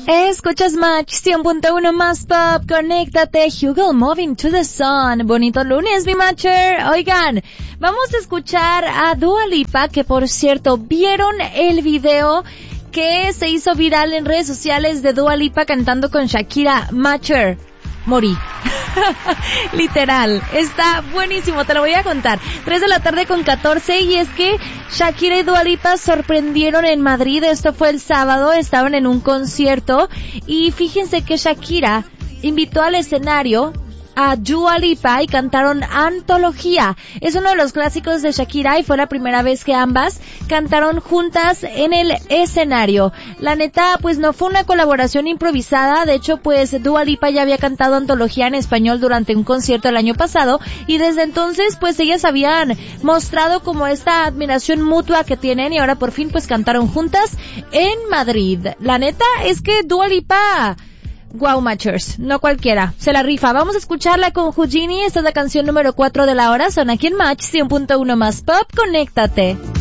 Escuchas Match 100.1 más pop, conéctate, Hugo Moving to the Sun. Bonito lunes, mi Matcher. Oigan, vamos a escuchar a Dua Lipa, que por cierto, ¿vieron el video que se hizo viral en redes sociales de Dua Lipa cantando con Shakira? Matcher, morí. Literal, está buenísimo, te lo voy a contar. 3:14 p.m. y es que Shakira y Dua Lipa sorprendieron en Madrid. Esto fue el sábado, estaban en un concierto y fíjense que Shakira invitó al escenario a Dua Lipa y cantaron Antología. Es uno de los clásicos de Shakira y fue la primera vez que ambas cantaron juntas en el escenario. La neta, pues no fue una colaboración improvisada. De hecho, pues Dua Lipa ya había cantado Antología en español durante un concierto el año pasado y desde entonces pues ellas habían mostrado como esta admiración mutua que tienen y ahora por fin pues cantaron juntas en Madrid. La neta es que Dua Lipa, wow, Matchers, no cualquiera, se la rifa. Vamos a escucharla con Houdini. Esta es la canción número 4 de la hora. Son aquí en Match 100.1 más pop, conéctate.